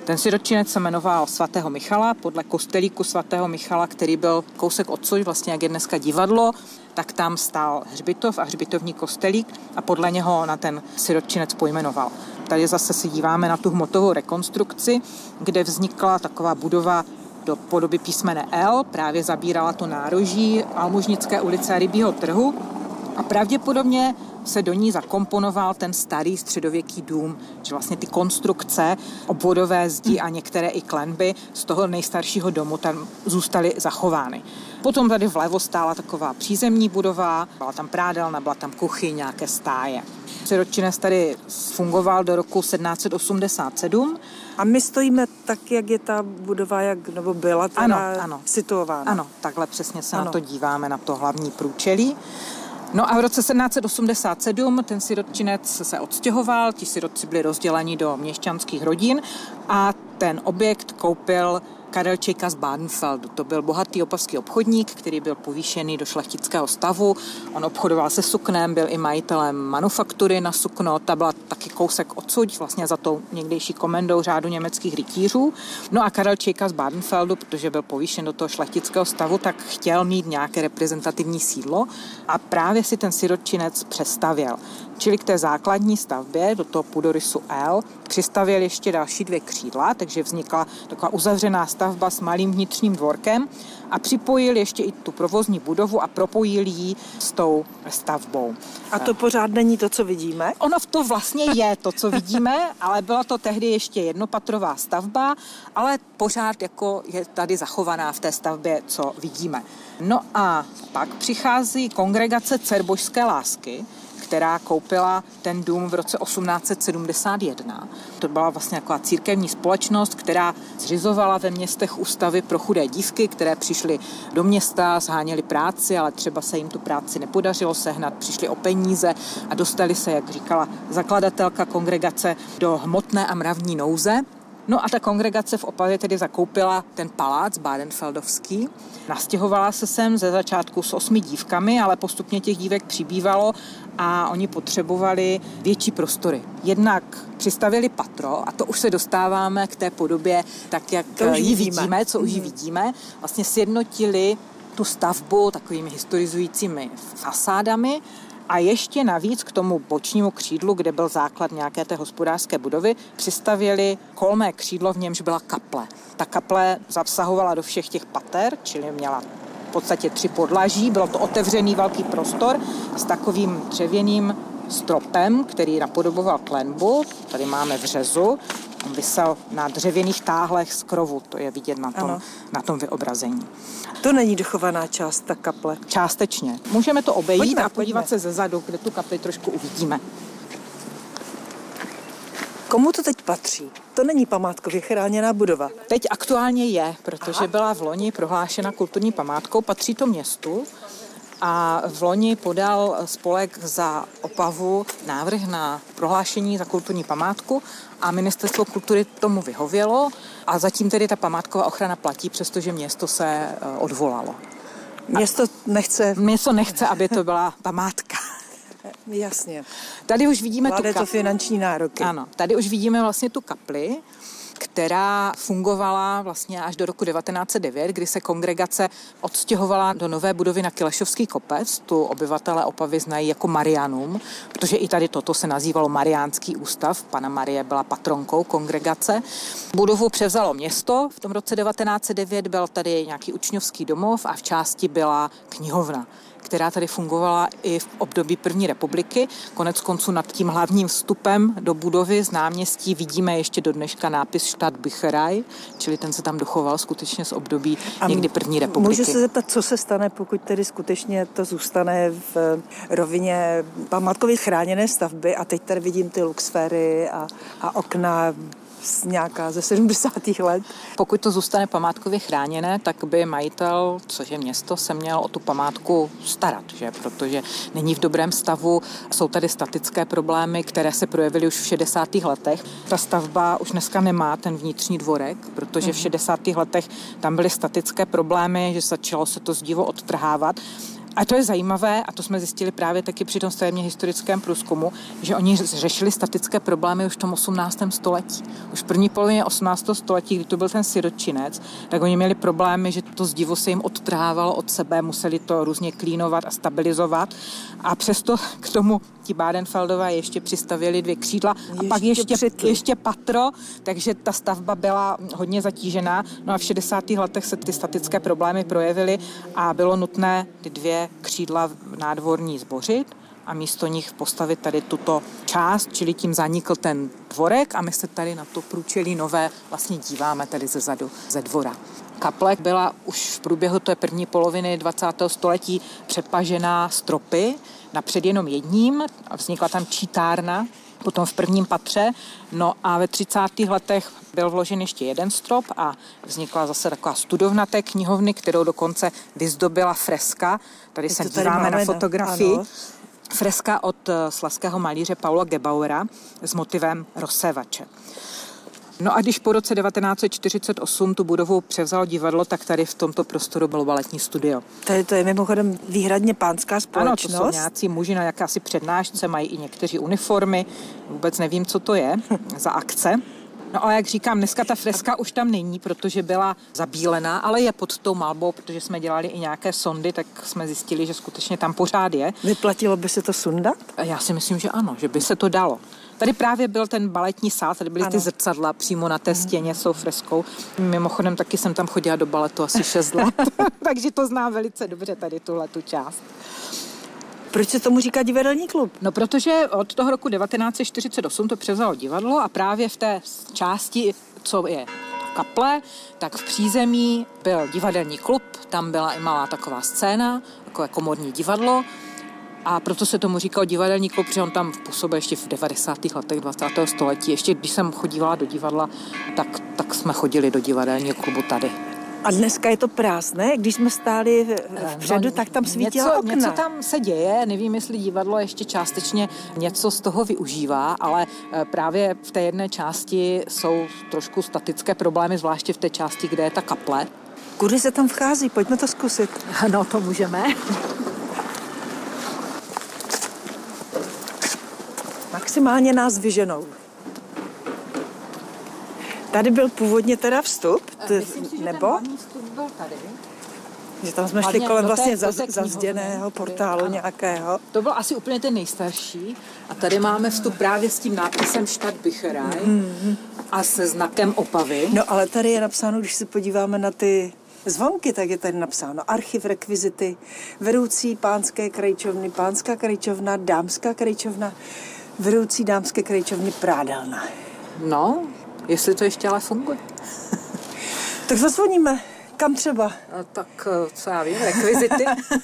Ten sirotčinec se jmenoval svatého Michala, podle kostelíku svatého Michala, který byl kousek odsud, vlastně jak je dneska divadlo, tak tam stál hřbitov a hřbitovní kostelík a podle něho na ten sirotčinec pojmenoval. Tady zase si díváme na tu hmotovou rekonstrukci, kde vznikla taková budova do podoby písmene L, právě zabírala to nároží Almužnické ulice a Rybího trhu a pravděpodobně se do ní zakomponoval ten starý středověký dům, že vlastně ty konstrukce, obvodové zdi a některé i klenby z toho nejstaršího domu tam zůstaly zachovány. Potom tady vlevo stála taková přízemní budova, byla tam prádelna, byla tam kuchyň, nějaké stáje. Sirotčinec tady fungoval do roku 1787. A my stojíme tak, jak je ta budova, nebo byla teda situována. Ano, takhle přesně se na to díváme, na to hlavní průčelí. No a v roce 1787 ten sirotčinec se odstěhoval, ti sirotci byli rozděleni do měšťanských rodin a ten objekt koupil Karel Čejka z Bádenfeldu. To byl bohatý opavský obchodník, který byl povýšený do šlechtického stavu. On obchodoval se suknem, byl i majitelem manufaktury na sukno. Ta byla taky kousek odsud, vlastně za tou někdejší komendou řádu německých rytířů. No a Karel Čejka z Bádenfeldu, protože byl povýšen do toho šlechtického stavu, tak chtěl mít nějaké reprezentativní sídlo a právě si ten sirotčinec přestavěl. Čili k té základní stavbě, do toho půdorysu L, přistavěl ještě další 2 křídla, takže vznikla taková uzavřená stavba s malým vnitřním dvorkem a připojil ještě i tu provozní budovu a propojil ji s tou stavbou. A to pořád není to, co vidíme? Ono to vlastně je to, co vidíme, ale byla to tehdy ještě jednopatrová stavba, ale pořád jako je tady zachovaná v té stavbě, co vidíme. No a pak přichází kongregace Dcer-božské lásky, která koupila ten dům v roce 1871. To byla vlastně taková církevní společnost, která zřizovala ve městech ústavy pro chudé dívky, které přišly do města, sháněly práci, ale třeba se jim tu práci nepodařilo sehnat, přišli o peníze a dostali se, jak říkala zakladatelka kongregace, do hmotné a mravní nouze. No a ta kongregace v Opavě tedy zakoupila ten palác bádenfeldovský. Nastěhovala se sem ze začátku s 8 dívkami, ale postupně těch dívek přibývalo a oni potřebovali větší prostory. Jednak přistavili patro a to už se dostáváme k té podobě, tak jak ji vidíme, co už ji vidíme. Vlastně sjednotili tu stavbu takovými historizujícími fasádami. A ještě navíc k tomu bočnímu křídlu, kde byl základ nějaké té hospodářské budovy, přistavěli kolmé křídlo, v němž byla kaple. Ta kaple zasahovala do všech těch pater, čili měla v podstatě 3 podlaží. Byl to otevřený velký prostor s takovým dřevěným stropem, který napodoboval klenbu. Tady máme v řezu. On visel na dřevěných táhlech z krovu, to je vidět na tom vyobrazení. To není dochovaná část, ta kaple? Částečně. Můžeme to obejít a podívat se zezadu, kde tu kapli trošku uvidíme. Komu to teď patří? To není památkově chráněná budova. Teď aktuálně je, protože byla v loni prohlášena kulturní památkou, patří to městu. A v loni podal spolek za Opavu návrh na prohlášení za kulturní památku a Ministerstvo kultury tomu vyhovělo a zatím tedy ta památková ochrana platí, přestože město se odvolalo. Město nechce, aby to byla památka. Jasně. Tady už vidíme Klade to finanční nároky. Ano, tady už vidíme vlastně tu kapli, která fungovala vlastně až do roku 1909, kdy se kongregace odstěhovala do nové budovy na Kilešovský kopec. Tu obyvatelé Opavy znají jako Marianum, protože i tady toto se nazývalo Mariánský ústav. Panna Marie byla patronkou kongregace. Budovu převzalo město. V tom roce 1909 byl tady nějaký učňovský domov a v části byla knihovna, která tady fungovala i v období první republiky. Konec konců nad tím hlavním vstupem do budovy z náměstí vidíme ještě do dneška nápis Stadtbücherei, čili ten se tam dochoval skutečně z období někdy první republiky. Můžu se zeptat, co se stane, pokud tedy skutečně to zůstane v rovině památkově chráněné stavby a teď tady vidím ty luxféry a okna nějaká ze 70. let. Pokud to zůstane památkově chráněné, tak by majitel, což je město, se měl o tu památku starat, že? Protože není v dobrém stavu, jsou tady statické problémy, které se projevily už v 60. letech. Ta stavba už dneska nemá ten vnitřní dvorek, protože v 60. letech tam byly statické problémy, že začalo se to zdivo odtrhávat. A to je zajímavé, a to jsme zjistili právě taky při tom stavebně historickém průzkumu, že oni řešili statické problémy už v tom 18. století. Už v první polovině 18. století, kdy to byl ten sirotčinec, tak oni měli problémy, že to zdivo se jim odtrhávalo od sebe, museli to různě klínovat a stabilizovat. A přesto k tomu ti Bádenfeldové ještě přistavěli 2 křídla a pak ještě patro, takže ta stavba byla hodně zatížená. No a v 60. letech se ty statické problémy projevily a bylo nutné ty 2 křídla nádvorní zbořit a místo nich postavit tady tuto část, čili tím zanikl ten dvorek a my se tady na to průčelí nové vlastně díváme tady zezadu ze dvora. Kaple byla už v průběhu té první poloviny 20. století přepažená stropy, napřed jenom jedním, a vznikla tam čítárna, potom v prvním patře, no a ve 30. letech byl vložen ještě jeden strop a vznikla zase taková studovna té knihovny, kterou dokonce vyzdobila freska. Tady se díváme na fotografii. Ano. Freska od slezského malíře Paula Gebauera s motivem rozsévače. No a když po roce 1948 tu budovu převzalo divadlo, tak tady v tomto prostoru bylo baletní studio. Tady to je mimochodem výhradně pánská společnost. Ano, to jsou nějací muži na jakési přednášce, mají i někteří uniformy, vůbec nevím, co to je za akce. No ale jak říkám, dneska ta freska už tam není, protože byla zabílená, ale je pod tou malbou, protože jsme dělali i nějaké sondy, tak jsme zjistili, že skutečně tam pořád je. Vyplatilo by se to sundat? Já si myslím, že ano, že by se to dalo. Tady právě byl ten baletní sál, tady byly ty zrcadla přímo na té stěně s tou freskou. Mimochodem taky jsem tam chodila do baletu asi 6 let, takže to znám velice dobře tady tuhletu část. Proč se tomu říká divadelní klub? No, protože od toho roku 1948 to převzalo divadlo a právě v té části, co je kaple, tak v přízemí byl divadelní klub, tam byla i malá taková scéna, takové komorní divadlo a proto se tomu říkal divadelní klub, protože on tam působil ještě v 90. letech 20. století. Ještě když jsem chodívala do divadla, tak jsme chodili do divadelního klubu tady. A dneska je to prázdné, když jsme stáli vpředu, tak tam svítila okna. Něco tam se děje, nevím, jestli divadlo ještě částečně něco z toho využívá, ale právě v té jedné části jsou trošku statické problémy, zvláště v té části, kde je ta kaple. Kudy se tam vchází? Pojďme to zkusit. No, to můžeme. Maximálně nás vyženou. Tady byl původně teda vstup, myslím si, že ten hlavní vstup byl tady. Že tam jsme šli kolem vlastně zazděného portálu nějakého. To byl asi úplně ten nejstarší. A tady máme vstup právě s tím nápisem Stadtbücherei a se znakem Opavy. No ale tady je napsáno, když se podíváme na ty zvonky, tak je tady napsáno archiv, rekvizity, vedoucí pánské krejčovny, pánská krejčovna, dámská krejčovna, vedoucí dámské krejčovny, prádelna. No, jestli to ještě ale funguje. Tak zazvoníme. Kam třeba? Tak, co já vím, rekvizity.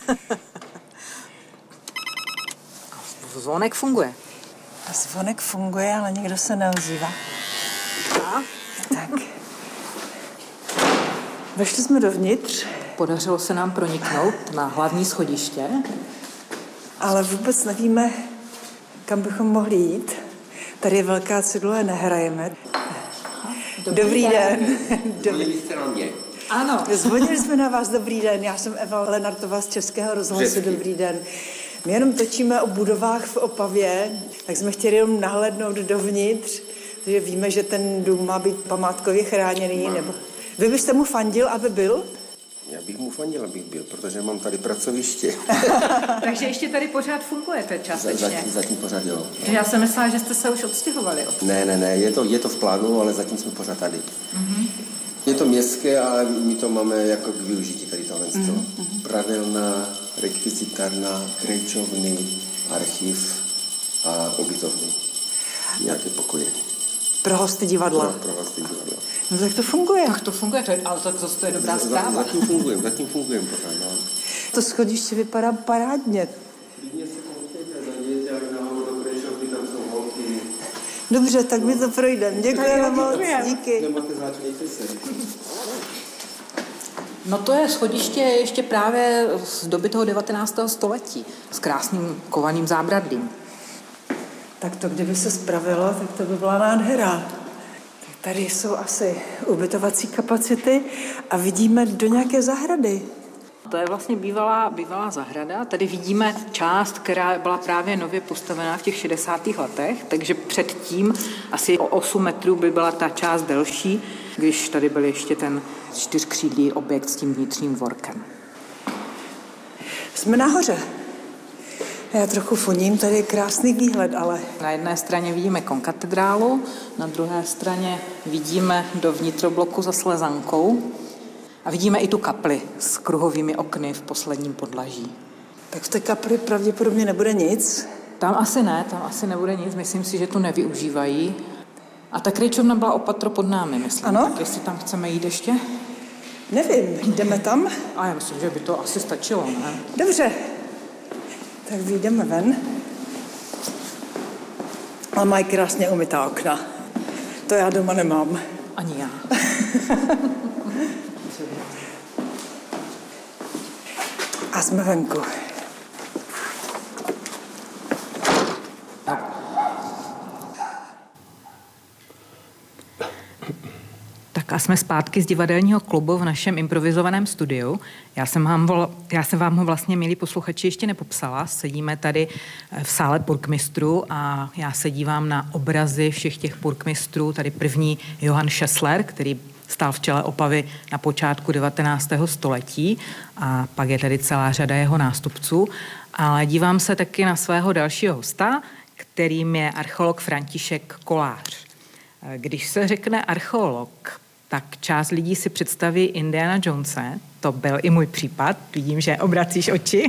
Zvonek funguje. Zvonek funguje, ale nikdo se neozývá. Tak. Vešli jsme dovnitř. Podařilo se nám proniknout na hlavní schodiště. Ale vůbec nevíme, kam bychom mohli jít. Tady je velká cedule, nehrajeme. Dobrý den. Zvonili jste na mě. Ano. Zvonili jsme na vás, dobrý den. Já jsem Eva Lenartová z Českého rozhlasu, dobrý den. My jenom točíme o budovách v Opavě, tak jsme chtěli jenom nahlédnout dovnitř, protože víme, že ten dům má být památkově chráněný. Nebo... Vy byste mu fandil, aby byl? Já bych mu fandil, abych byl, protože mám tady pracoviště. Takže ještě tady pořád fungujete částečně? Zatím pořád jo. Já jsem myslela, že jste se už odstěhovali. Ne, je to v plánu, ale zatím jsme pořád tady. Mm-hmm. Je to městské, ale my to máme jako k využití tady tohle. Mm-hmm. Pradelna, rekvizitárna, krejčovny, archiv a ubytovny. Nějaké pokoje. Pro hosty divadla. Pro hosty divadla. No tak to funguje. Tak to funguje, ale tak zase to je dobrá zpráva. Zatím fungujeme pořád. No. To schodiště vypadá parádně. Klidně se koukejte, zajděte jak nahoru do krejčovny, tam jsou holky. Dobře, tak my to projdeme. Děkujeme moc, díky. Nemáte začnějte se. No to je schodiště ještě právě z doby toho 19. století s krásným kovaným zábradlím. Tak to, kdyby se spravilo, tak to by byla nádhera. Tady jsou asi ubytovací kapacity a vidíme do nějaké zahrady. to je vlastně bývalá zahrada. Tady vidíme část, která byla právě nově postavená v těch 60. letech, takže předtím asi o 8 metrů by byla ta část delší, když tady byl ještě ten 4křídlý objekt s tím vnitřním dvorkem. Jsme nahoře. Já trochu foním, tady je krásný výhled, ale... Na jedné straně vidíme konkatedrálu, na druhé straně vidíme do vnitrobloku za Slezankou a vidíme i tu kapli s kruhovými okny v posledním podlaží. Tak v té kapli pravděpodobně nebude nic. Tam asi nebude nic, myslím si, že tu nevyužívají. A ta Krejčovna byla opatro pod námi, myslím. Ano? Tak jestli tam chceme jít ještě? Nevím, jdeme tam? A já myslím, že by to asi stačilo, ne? Dobře. Tak vyjdeme ven. Ale mají krásně umytá okna. To já doma nemám. Ani já. A jsme venku. Tak a jsme zpátky z divadelního klubu v našem improvizovaném studiu. Já jsem vám ho vlastně, milí posluchači, ještě nepopsala. Sedíme tady v sále purkmistrů a já se dívám na obrazy všech těch purkmistrů. Tady první Johann Schessler, který stál v čele Opavy na počátku 19. století a pak je tady celá řada jeho nástupců. Ale dívám se taky na svého dalšího hosta, kterým je archeolog František Kolář. Když se řekne archeolog, tak část lidí si představí Indiana Jonese, to byl i můj případ, vidím, že obracíš oči.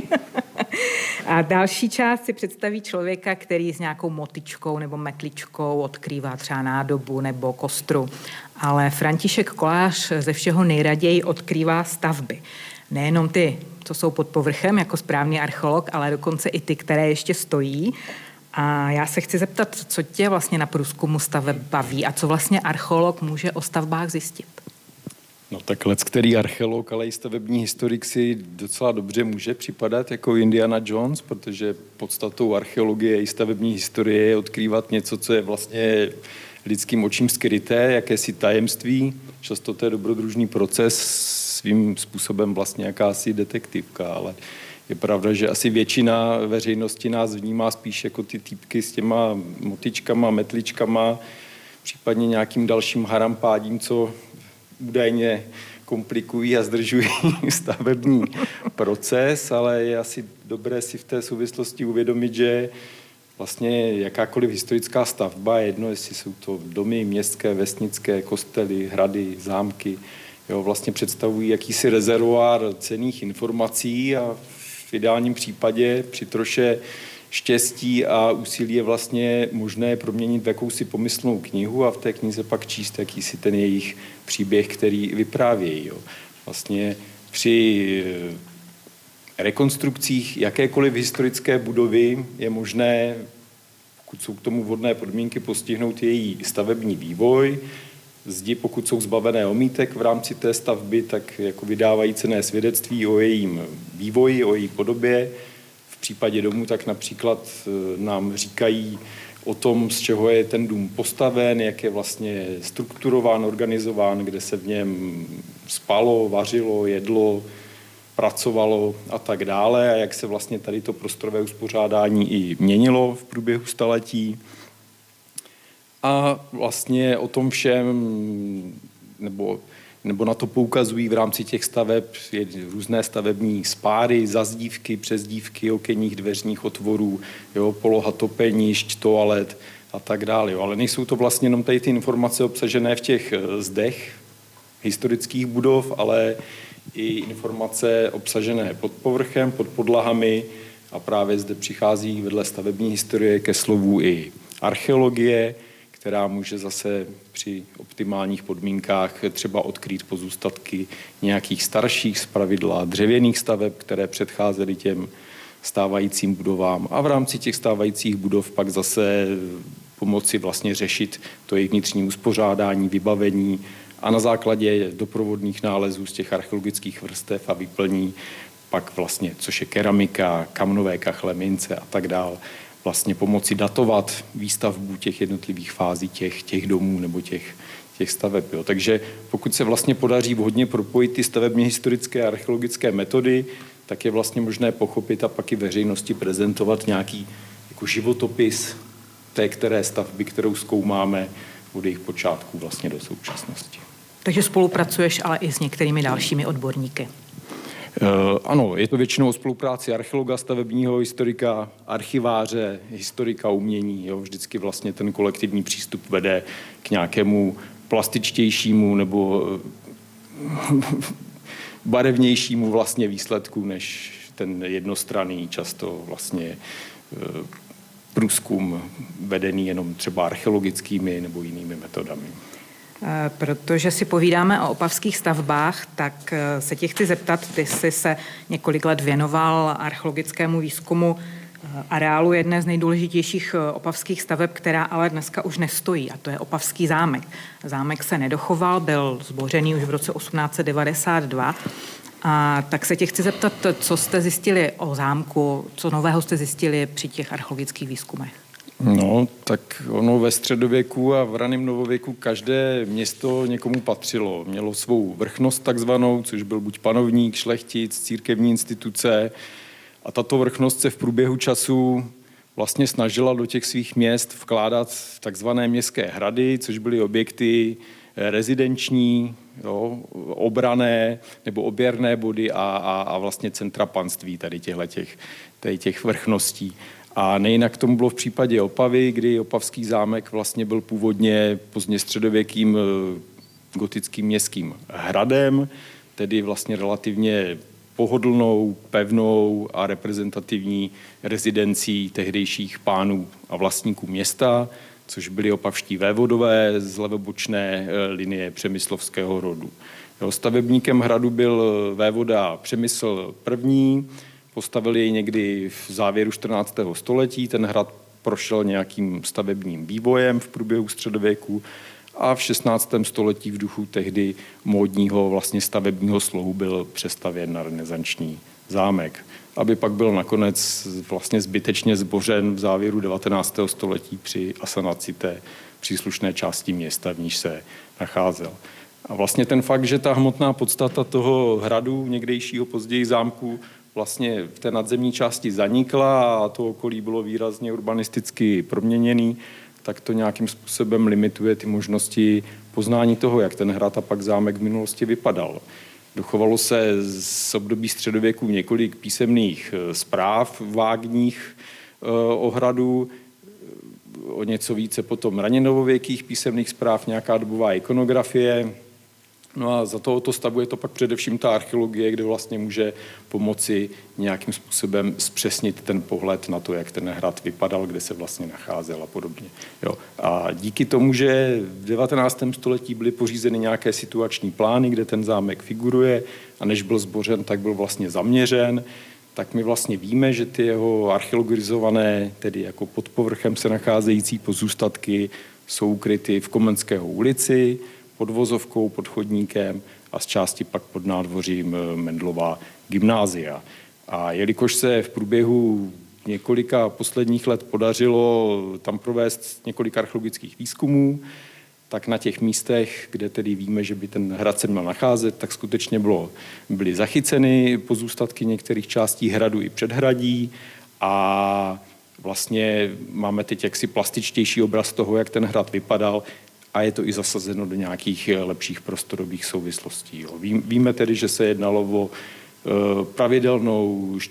A další část si představí člověka, který s nějakou motyčkou nebo metličkou odkrývá třeba nádobu nebo kostru. Ale František Kolář ze všeho nejraději odkrývá stavby. Nejenom ty, co jsou pod povrchem jako správný archeolog, ale dokonce i ty, které ještě stojí. A já se chci zeptat, co tě vlastně na průzkumu staveb baví a co vlastně archeolog může o stavbách zjistit? No tak leckterý archeolog, ale i stavební historik si docela dobře může připadat jako Indiana Jones, protože podstatou archeologie i stavební historie je odkrývat něco, co je vlastně lidským očím skryté, jakési tajemství. Často to je dobrodružný proces, svým způsobem vlastně jakási detektivka, ale je pravda, že asi většina veřejnosti nás vnímá spíš jako ty týpky s těma motyčkama, metličkama, případně nějakým dalším harampádím, co údajně komplikují a zdržují stavební proces, ale je asi dobré si v té souvislosti uvědomit, že vlastně jakákoliv historická stavba, jedno, jestli jsou to domy městské, vesnické, kostely, hrady, zámky, jo, vlastně představují jakýsi rezervoár cenných informací a v ideálním případě při troše štěstí a úsilí je vlastně možné proměnit v jakousi pomyslnou knihu a v té knize pak číst jakýsi ten jejich příběh, který vyprávějí. Jo. Vlastně při rekonstrukcích jakékoliv historické budovy je možné, pokud jsou k tomu vhodné podmínky, postihnout její stavební vývoj. Zdi, pokud jsou zbavené omítek v rámci té stavby, tak jako vydávají cenné svědectví o jejím vývoji, o její podobě. V případě domu tak například nám říkají o tom, z čeho je ten dům postaven, jak je vlastně strukturován, organizován, kde se v něm spalo, vařilo, jedlo, pracovalo a tak dále a jak se vlastně tady to prostorové uspořádání i měnilo v průběhu staletí. A vlastně o tom všem, nebo na to poukazují v rámci těch staveb různé stavební spáry, zazdívky, přezdívky, okenních dveřních otvorů, jo, poloha topenišť, toalet a tak dále. Jo. Ale nejsou to vlastně jenom tady ty informace obsažené v těch zdech historických budov, ale i informace obsažené pod povrchem, pod podlahami a právě zde přichází vedle stavební historie ke slovu i archeologie, která může zase při optimálních podmínkách třeba odkrýt pozůstatky nějakých starších zpravidla dřevěných staveb, které předcházely těm stávajícím budovám a v rámci těch stávajících budov pak zase pomoci vlastně řešit to jejich vnitřní uspořádání, vybavení a na základě doprovodných nálezů z těch archeologických vrstev a vyplní pak vlastně, což je keramika, kamnové kachle, mince a tak dále, vlastně pomoci datovat výstavbu těch jednotlivých fází těch domů nebo těch staveb. Jo. Takže pokud se vlastně podaří vhodně propojit ty stavebně historické a archeologické metody, tak je vlastně možné pochopit a pak i veřejnosti prezentovat nějaký jako životopis té které stavby, kterou zkoumáme od jejich počátku vlastně do současnosti. Takže spolupracuješ ale i s některými dalšími odborníky. Ano, je to většinou o spolupráci archeologa, stavebního historika, archiváře, historika umění. Jo. Vždycky vlastně ten kolektivní přístup vede k nějakému plastičtějšímu nebo barevnějšímu vlastně výsledku, než ten jednostranný, často vlastně průzkum vedený jenom třeba archeologickými nebo jinými metodami. Protože si povídáme o opavských stavbách, tak se tě chci zeptat, ty jsi se několik let věnoval archeologickému výzkumu areálu jedné z nejdůležitějších opavských staveb, která ale dneska už nestojí, a to je Opavský zámek. Zámek se nedochoval, byl zbořený už v roce 1892. A tak se tě chci zeptat, co jste zjistili o zámku, co nového jste zjistili při těch archeologických výzkumech? No, tak ono ve středověku a v raném novověku každé město někomu patřilo. Mělo svou vrchnost takzvanou, což byl buď panovník, šlechtic, církevní instituce. A tato vrchnost se v průběhu času vlastně snažila do těch svých měst vkládat takzvané městské hrady, což byly objekty rezidenční, jo, obranné nebo oběrné body a vlastně centra panství tady těch vrchností. A nejinak tomu bylo v případě Opavy, kdy Opavský zámek vlastně byl původně pozdně středověkým gotickým městským hradem, tedy vlastně relativně pohodlnou, pevnou a reprezentativní rezidencí tehdejších pánů a vlastníků města, což byli opavští vévodové z levobočné linie přemyslovského rodu. Jo, stavebníkem hradu byl vévoda Přemysl I., postavili jej někdy v závěru 14. století. Ten hrad prošel nějakým stavebním vývojem v průběhu středověku a v 16. století v duchu tehdy módního vlastně stavebního slohu byl přestavěn na renesanční zámek, aby pak byl nakonec vlastně zbytečně zbořen v závěru 19. století při asanaci té příslušné části města, v níž se nacházel. A vlastně ten fakt, že ta hmotná podstata toho hradu, někdejšího později zámku, vlastně v té nadzemní části zanikla a to okolí bylo výrazně urbanisticky proměněný, tak to nějakým způsobem limituje ty možnosti poznání toho, jak ten hrad a pak zámek v minulosti vypadal. Dochovalo se z období středověku několik písemných zpráv vágních o hradu, o něco více potom raněnovověkých písemných zpráv, nějaká dobová ikonografie. No a za tohoto stavu je to pak především ta archeologie, kde vlastně může pomoci nějakým způsobem zpřesnit ten pohled na to, jak ten hrad vypadal, kde se vlastně nacházel a podobně. Jo. A díky tomu, že v 19. století byly pořízeny nějaké situační plány, kde ten zámek figuruje a než byl zbořen, tak byl vlastně zaměřen, tak my vlastně víme, že ty jeho archeologizované, tedy jako pod povrchem se nacházející pozůstatky, jsou ukryty v Komenského ulici, pod vozovkou, pod chodníkem a z části pak pod nádvořím Mendlova gymnázia. A jelikož se v průběhu několika posledních let podařilo tam provést několik archeologických výzkumů, tak na těch místech, kde tedy víme, že by ten hrad se měl nacházet, tak skutečně byly zachyceny pozůstatky některých částí hradu i předhradí a vlastně máme teď jaksi plastičtější obraz toho, jak ten hrad vypadal, a je to i zasazeno do nějakých lepších prostorových souvislostí. Jo. Víme tedy, že se jednalo o pravidelnou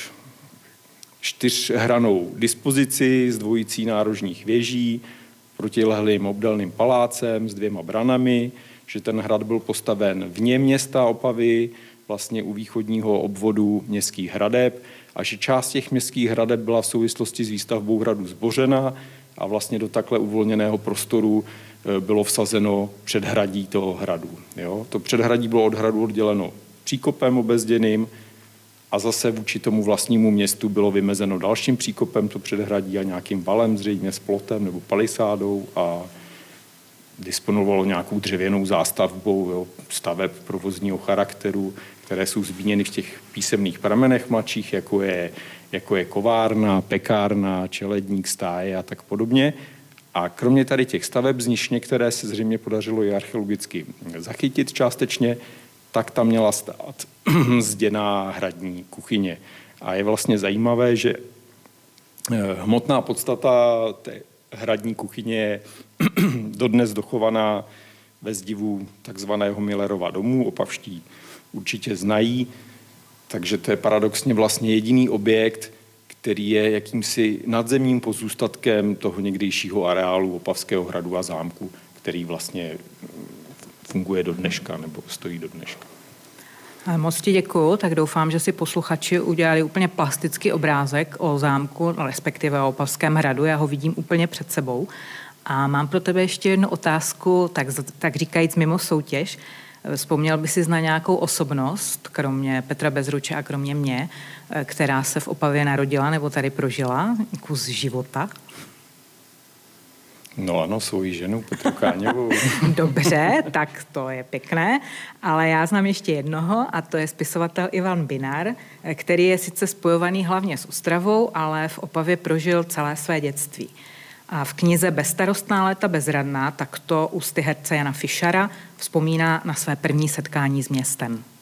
čtyřhranou dispozici s dvojicí nárožních věží, protilehlým obdélným palácem s 2 branami, že ten hrad byl postaven vně města Opavy, vlastně u východního obvodu městských hradeb a že část těch městských hradeb byla v souvislosti s výstavbou hradu zbořena a vlastně do takhle uvolněného prostoru bylo vsazeno předhradí toho hradu. Jo? To předhradí bylo od hradu odděleno příkopem obezděným a zase vůči tomu vlastnímu městu bylo vymezeno dalším příkopem to předhradí a nějakým valem, zřejmě s plotem nebo palisádou a disponovalo nějakou dřevěnou zástavbou, jo, staveb provozního charakteru, které jsou zmíněny v těch písemných pramenech mladších, jako je kovárna, pekárna, čeledník, stáje a tak podobně. A kromě tady těch staveb z niž některé se zřejmě podařilo i archeologicky zachytit částečně, tak tam měla stát zděná hradní kuchyně. A je vlastně zajímavé, že hmotná podstata té hradní kuchyně je dodnes dochovaná ve zdivu takzvaného Millerova domu. Opavští určitě znají, takže to je paradoxně vlastně jediný objekt, který je jakýmsi nadzemním pozůstatkem toho někdejšího areálu Opavského hradu a zámku, který vlastně funguje do dneška nebo stojí do dneška. Moc ti děkuju, tak doufám, že si posluchači udělali úplně plastický obrázek o zámku, respektive o Opavském hradu. Já ho vidím úplně před sebou. A mám pro tebe ještě jednu otázku, tak říkajíc mimo soutěž. Vzpomněl by si na nějakou osobnost, kromě Petra Bezruče a kromě mě, která se v Opavě narodila nebo tady prožila kus života? No ano, svoji ženu Petru Káňovou. Dobře, tak to je pěkné, ale já znám ještě jednoho a to je spisovatel Ivan Binar, který je sice spojovaný hlavně s Ostravou, ale v Opavě prožil celé své dětství. A v knize Bezstarostná léta bezradná takto ústy herce Jana Fischera vzpomíná na své první setkání s městem.